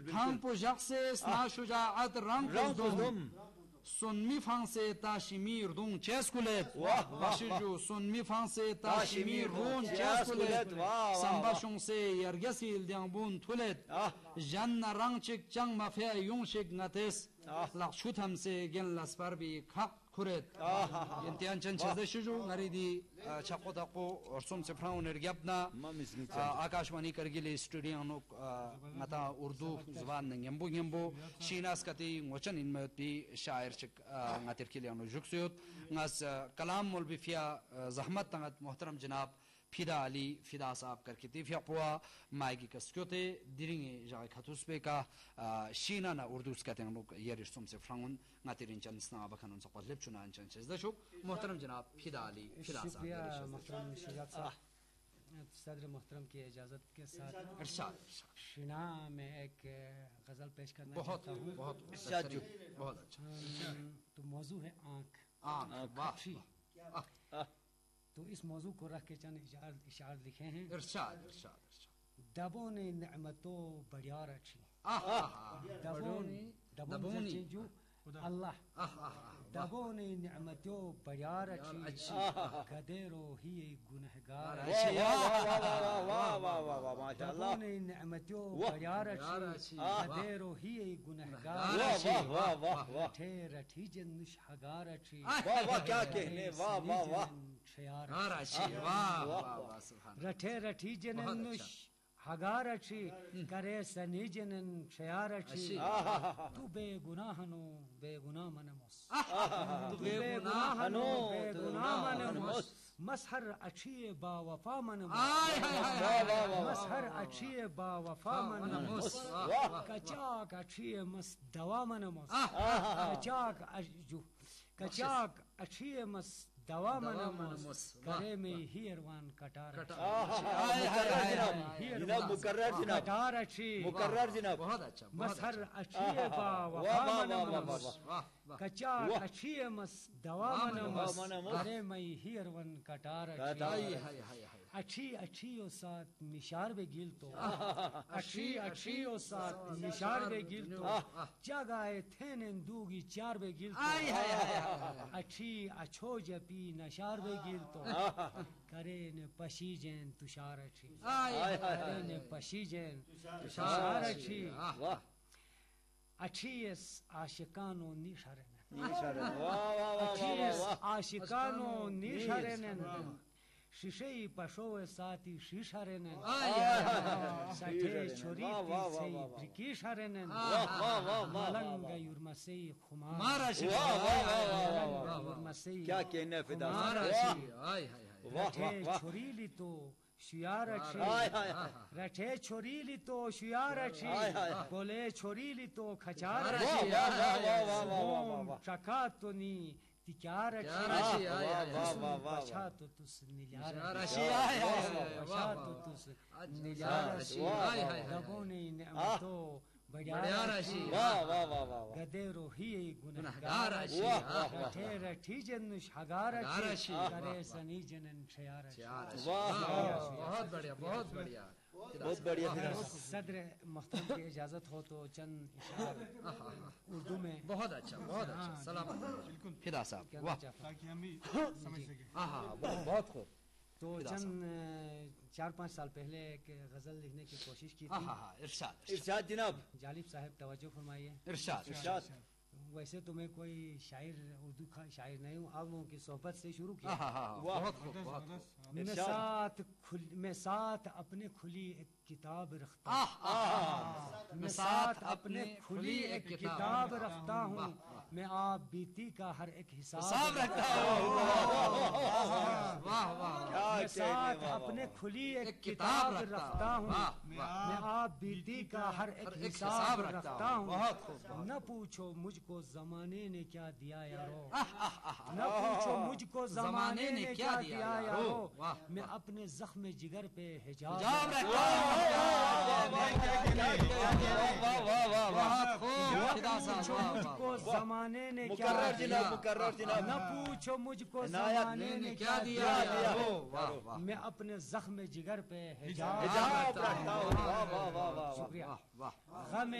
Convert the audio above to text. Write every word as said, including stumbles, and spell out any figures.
کھان پو جخصیس نا شجاعت رنگ دوم سنمی فانسه تاشمیر دون چسکولت باشیجو سنمی فانسه تاشمیر دون چسکولت سنباشون سه یرگسیل دیانبون تولت جن رنگ چک چنگ مفیا یون شک نتس لخشوت هم سه گن لسپر بی کق کرد انتیان چند چیزه شجو نریدی چاقو تاقو ارسوم سے فراؤن ارگیبنا آکاشوانی کرگیلی اسٹوڈیانو متا اردو زبان نگیمبو گیمبو شیناس کتی موچن انمیت بی شاعر چک ناتر کلیانو جکسیوت ناس کلام مولبی فیا زحمت تنگت محترم جناب فدا علی فدا صاحب کر کتی فیا پوا مائگی کسکیوتے دیرینگ جاگی خطوس بے کا شینا نا اردو سکتے ہیں لوگ یہ رشتوں سے فرانگون ناترین چند اسنا بکنون سا قلب چنان چند چیز دشو محترم جناب فدا علی فدا صاحب شکریہ محترم شجاعت صاحب صدر محترم کی اجازت کے ساتھ ارشاد شینا میں ایک غزل پیش کرنا بہت چاہتا ہوں بہت ارشاد بہت اچھا تو موضوع ہے آنکھ آنکھ واہ تو اس موضوع کو رکھ کے چند اشعار اشعار لکھے ہیں ارشاد ارشاد ارشاد دبونی نعمتو بڑیار اچھی دبونی دبونی جو اللہ دبونی نعمتو بڑیار اچھی گدیرو ہی گنہگار دبونی نعمتو بڑیار اچھی گدیرو ہی گنہگار رٹھے رٹھی جنش ہگار اچھی کیا کہنے واہ واہ واہ رٹھے رٹھی جنش ہگار اچھی کرے سنی جنن شیار اچھی تو بے گناہنو بے گناہ منموس تو بے گناہنو بے گناہ منموس مسحر اچھی با وفا منموس مسحر اچھی با وفا منموس کچاک اچھی مس دوا منموس کچاک اجو کچاک اچھی مس دوا منموس کرے میں ہیروان کٹار مقرر جناب کٹار اچھی مقرر جناب بہت اچھا مسحر اچھی با وفا منموس کچاک اچھی مس دوا منموس کرے میں ہیروان کٹار اچھی اچھی او ساتھ مشار بے گیل تو اچھی اچھی او ساتھ مشار بے گیل تو جگائے تھینن دوگی چار بے گیل تو اچھی اچھو جپی نشار بے گیل تو کرے نے پشی جین تشار اچھی کرے نے پشی جین تشار اچھی اچھی اس عاشقانو نیشارن اچھی اس عاشقانو نیشارن شیشی پشو ساتی شیشہ رنن سٹھے چھوری تیسی برکی شرنن ملنگ یورمسی خمار ماراشی یورمسی کیا کہنے فدا رٹھے چھوری لی تو شیار اچھی رٹھے چھوری لی تو شیار اچھی بولے چھوری لی تو کھچار اچھی چکا تو نی تکار اچھی بچا تو تس نیلار اچھی بچا تو تس نیلار اچھی دبونی نعمتو بڑیار اچھی گدے روحی گنہگار اچھی رٹھے رٹھی جنش ہگار اچھی کرے سنی جنن شیار اچھی بہت بڑھیا بہت بڑھیا بہت بڑھیا صدر محترم کی اجازت ہو تو چند اشعار اردو میں بہت اچھا بہت اچھا سلامت فدا صاحب واہ تاکہ ہم بھی سمجھ سکیں ہاں بہت خوب تو چند چار پانچ سال پہلے ایک غزل لکھنے کی کوشش کی تھی ارشاد ارشاد جناب جالب صاحب توجہ فرمائیے ارشاد ارشاد ویسے تو میں کوئی شاعر اردو کا شاعر نہیں ہوں آپ لوگوں کی صحبت سے شروع کیا بہت خوب بہت خوب میں ساتھ میں ساتھ اپنے کھلی ایک کتاب رکھتا ہوں میں ساتھ اپنے کھلی ایک کتاب رکھتا ہوں میں آپ بیتی کا ہر ایک حساب رکھتا ہوں میں ساتھ اپنے کھلی ایک کتاب رکھتا ہوں میں آپ بیتی کا ہر ایک حساب رکھتا ہوں نہ پوچھو مجھ کو زمانے نے کیا دیا یارو نہ پوچھو مجھ کو زمانے نے کیا دیا یارو میں اپنے زخم جگر پہ حجاب رکھتا ہوں مجھ کو زمانے نے کیا دیا نہ پوچھو مجھ کو زمانے نے کیا دیا میں اپنے زخم جگر پہ حجاب رکھتا ہوں شکریہ غم